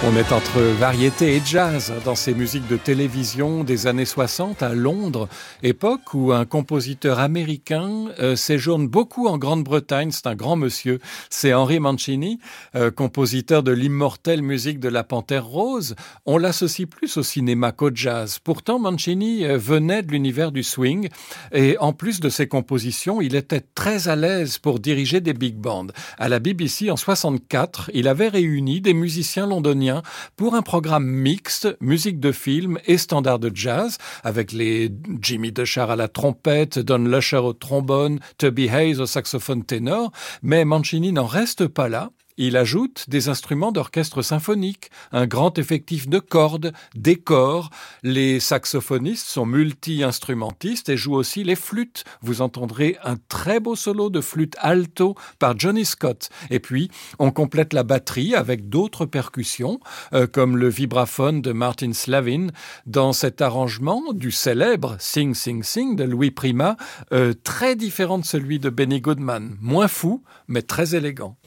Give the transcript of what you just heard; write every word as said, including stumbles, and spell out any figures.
On est entre variété et jazz dans ces musiques de télévision des années soixante à Londres, époque où un compositeur américain euh, séjourne beaucoup en Grande-Bretagne. C'est un grand monsieur, c'est Henry Mancini, euh, compositeur de l'immortelle musique de La Panthère Rose. On l'associe plus au cinéma qu'au jazz. Pourtant, Mancini euh, venait de l'univers du swing et en plus de ses compositions, il était très à l'aise pour diriger des big bands. À la B B C en soixante-quatre, il avait réuni des musiciens londoniens pour un programme mixte, musique de film et standards de jazz, avec les Jimmy Deshare à la trompette, Don Lusher au trombone, Tubby Hayes au saxophone ténor. Mais Mancini n'en reste pas là. Il ajoute des instruments d'orchestre symphonique, un grand effectif de cordes, des chors. Les saxophonistes sont multi-instrumentistes et jouent aussi les flûtes. Vous entendrez un très beau solo de flûte alto par Johnny Scott. Et puis, on complète la batterie avec d'autres percussions, euh, comme le vibraphone de Martin Slavin, dans cet arrangement du célèbre Sing Sing Sing de Louis Prima, euh, très différent de celui de Benny Goodman. Moins fou, mais très élégant.